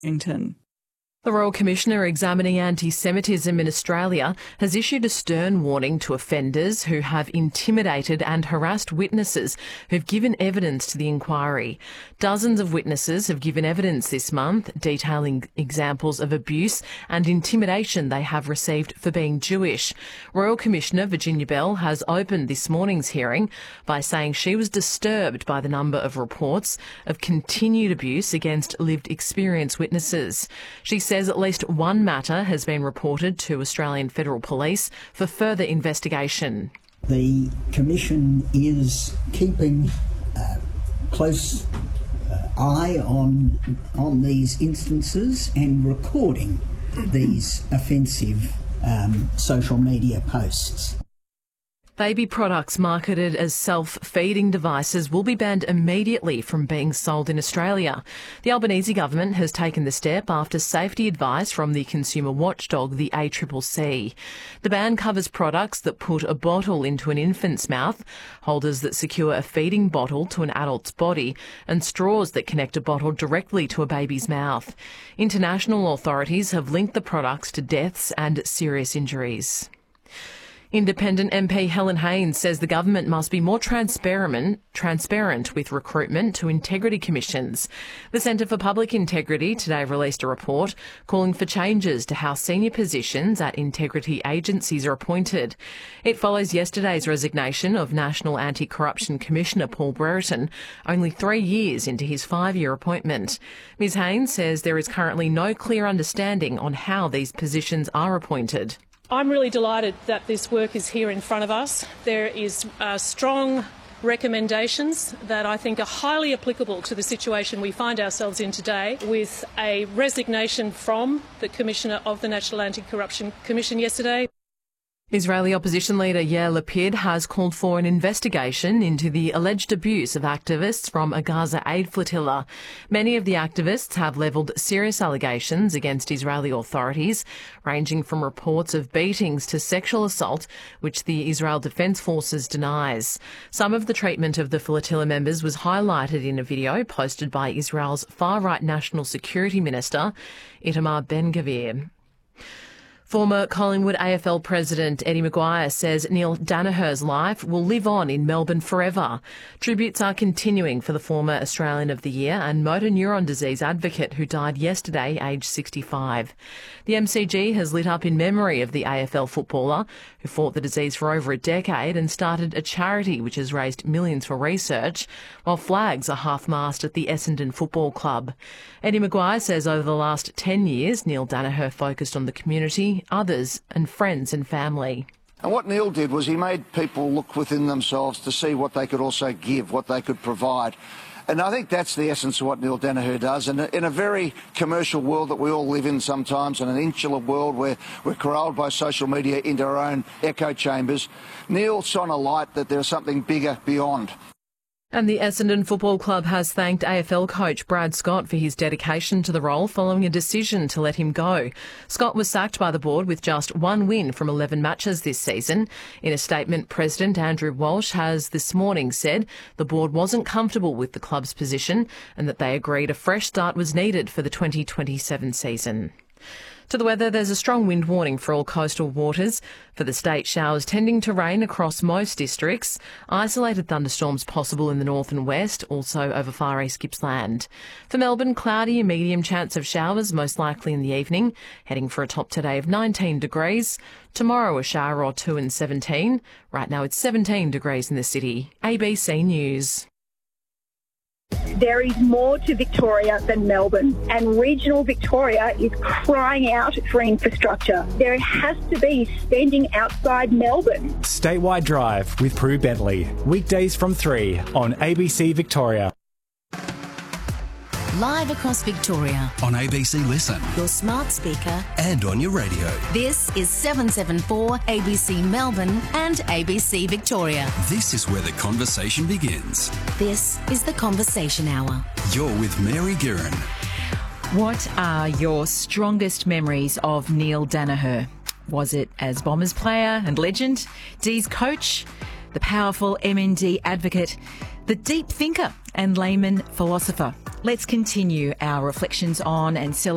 Washington. The Royal Commissioner examining anti-Semitism in Australia has issued a stern warning to offenders who have intimidated and harassed witnesses who've given evidence to the inquiry. Dozens of witnesses have given evidence this month, detailing examples of abuse and intimidation they have received for being Jewish. Royal Commissioner Virginia Bell has opened this morning's hearing by saying she was disturbed by the number of reports of continued abuse against lived experience witnesses. She says at least one matter has been reported to Australian Federal Police for further investigation. The Commission is keeping close eye on these instances and recording these offensive social media posts. Baby products marketed as self-feeding devices will be banned immediately from being sold in Australia. The Albanese government has taken the step after safety advice from the consumer watchdog, the ACCC. The ban covers products that put a bottle into an infant's mouth, holders that secure a feeding bottle to an adult's body, and straws that connect a bottle directly to a baby's mouth. International authorities have linked the products to deaths and serious injuries. Independent MP Helen Haines says the government must be more transparent with recruitment to integrity commissions. The Centre for Public Integrity today released a report calling for changes to how senior positions at integrity agencies are appointed. It follows yesterday's resignation of National Anti-Corruption Commissioner Paul Brereton, only 3 years into his 5-year appointment. Ms Haines says there is currently no clear understanding on how these positions are appointed. I'm really delighted that this work is here in front of us. There is strong recommendations that I think are highly applicable to the situation we find ourselves in today, with a resignation from the Commissioner of the National Anti-Corruption Commission yesterday. Israeli opposition leader Yair Lapid has called for an investigation into the alleged abuse of activists from a Gaza aid flotilla. Many of the activists have levelled serious allegations against Israeli authorities, ranging from reports of beatings to sexual assault, which the Israel Defence Forces denies. Some of the treatment of the flotilla members was highlighted in a video posted by Israel's far-right National Security Minister, Itamar Ben-Gvir. Former Collingwood AFL President Eddie Maguire says Neil Daniher's life will live on in Melbourne forever. Tributes are continuing for the former Australian of the Year and motor neuron disease advocate who died yesterday, aged 65. The MCG has lit up in memory of the AFL footballer who fought the disease for over a decade and started a charity which has raised millions for research, while flags are half-mast at the Essendon Football Club. Eddie Maguire says over the last 10 years, Neil Daniher focused on the community, others and friends and family. And what Neil did was he made people look within themselves to see what they could also give, what they could provide. And I think that's the essence of what Neil Daniher does. And in a very commercial world that we all live in sometimes, in an insular world where we're corralled by social media into our own echo chambers, Neil shone a light that there's something bigger beyond. And the Essendon Football Club has thanked AFL coach Brad Scott for his dedication to the role following a decision to let him go. Scott was sacked by the board with just one win from 11 matches this season. In a statement, President Andrew Walsh has this morning said the board wasn't comfortable with the club's position and that they agreed a fresh start was needed for the 2027 season. To the weather, there's a strong wind warning for all coastal waters. For the state, showers tending to rain across most districts. Isolated thunderstorms possible in the north and west, also over far east Gippsland. For Melbourne, cloudy and medium chance of showers, most likely in the evening. Heading for a top today of 19 degrees. Tomorrow, a shower or two and 17. Right now, it's 17 degrees in the city. ABC News. There is more to Victoria than Melbourne, and regional Victoria is crying out for infrastructure. There has to be spending outside Melbourne. Statewide Drive with Prue Bentley. Weekdays from 3 on ABC Victoria. Live across Victoria. On ABC Listen. Your smart speaker. And on your radio. This is 774 ABC Melbourne and ABC Victoria. This is where the conversation begins. This is the Conversation Hour. You're with Mary Guerin. What are your strongest memories of Neil Daniher? Was it as Bombers player and legend, D's coach, the powerful MND advocate, the deep thinker and layman philosopher? Let's continue our reflections on and celebrate